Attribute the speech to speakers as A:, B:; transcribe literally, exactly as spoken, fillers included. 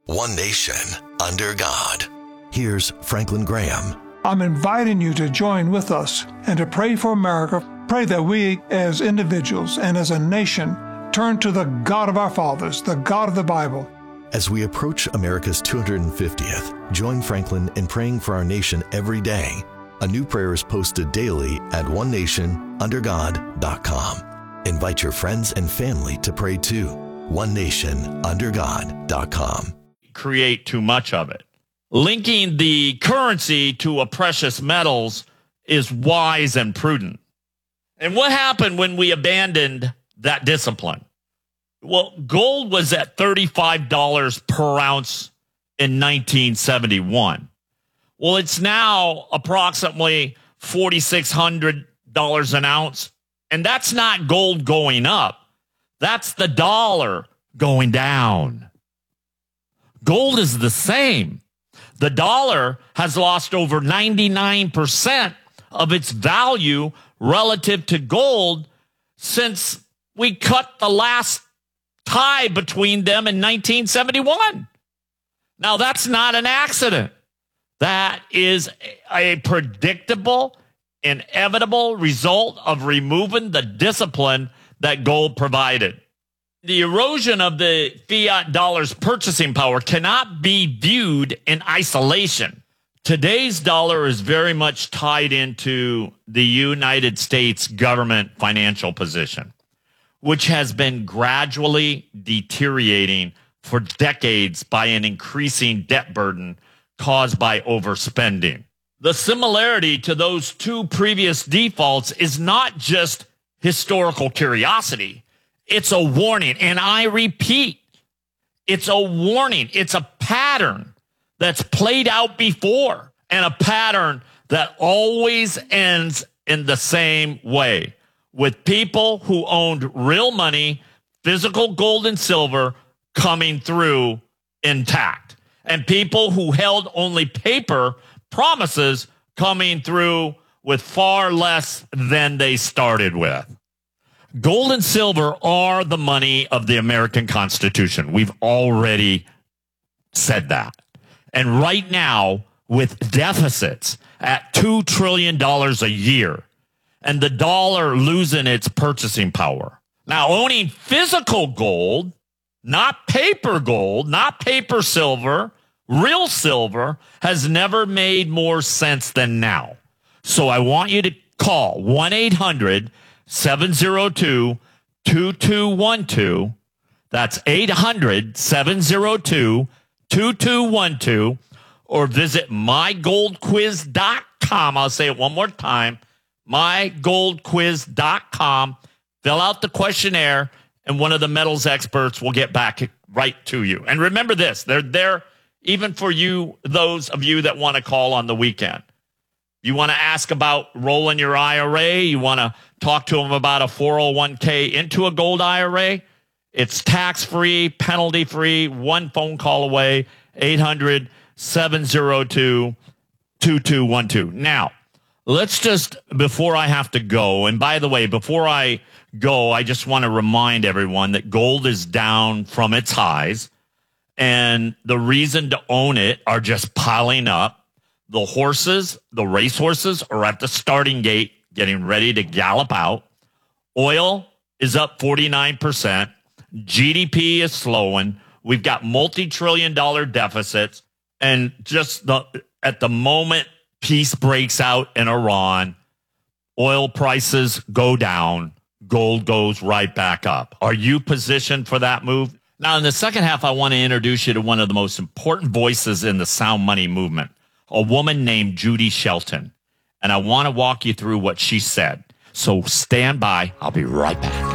A: One nation under God. Here's Franklin Graham.
B: I'm inviting you to join with us and to pray for America. Pray that we as individuals and as a nation turn to the God of our fathers, the God of the Bible.
A: As we approach America's two hundred fiftieth, join Franklin in praying for our nation every day. A new prayer is posted daily at one nation under god dot com. Invite your friends and family to pray too. one nation under god dot com.
C: Create too much of it. Linking the currency to a precious metals is wise and prudent. And what happened when we abandoned that discipline? Well, gold was at thirty-five dollars per ounce in nineteen seventy-one. Well, it's now approximately four thousand six hundred dollars an ounce. And that's not gold going up. That's the dollar going down. Gold is the same. The dollar has lost over ninety-nine percent of its value relative to gold since we cut the last tie between them in nineteen seventy-one. Now, that's not an accident. That is a predictable, inevitable result of removing the discipline that gold provided. The erosion of the fiat dollar's purchasing power cannot be viewed in isolation. Today's dollar is very much tied into the United States government financial position, which has been gradually deteriorating for decades by an increasing debt burden caused by overspending. The similarity to those two previous defaults is not just historical curiosity. It's a warning. And I repeat, it's a warning. It's a pattern that's played out before, and a pattern that always ends in the same way, with people who owned real money, physical gold and silver, coming through intact, and people who held only paper promises coming through with far less than they started with. Gold and silver are the money of the American Constitution. We've already said that. And right now, with deficits at two trillion dollars a year and the dollar losing its purchasing power. Now, owning physical gold, not paper gold, not paper silver, real silver, has never made more sense than now. So I want you to call one eight hundred seven oh two two two one two. That's eight hundred seven oh two two two one two. Or visit my gold quiz dot com. I'll say it one more time. my gold quiz dot com. Fill out the questionnaire, and one of the metals experts will get back right to you. And remember this, they're there even for you, those of you that want to call on the weekend. You want to ask about rolling your I R A? You want to talk to them about a four oh one k into a gold I R A? It's tax-free, penalty-free, one phone call away, eight hundred seven oh two two two one two. Now, let's just, before I have to go, and by the way, before I go, I just want to remind everyone that gold is down from its highs, and the reason to own it are just piling up. The horses, the race horses, are at the starting gate getting ready to gallop out. Oil is up forty-nine percent. G D P is slowing. We've got multi-trillion dollar deficits. And just the at the moment peace breaks out in Iran, oil prices go down, gold goes right back up. Are you positioned for that move? Now, in the second half, I want to introduce you to one of the most important voices in the sound money movement, a woman named Judy Shelton. And I want to walk you through what she said. So stand by. I'll be right back.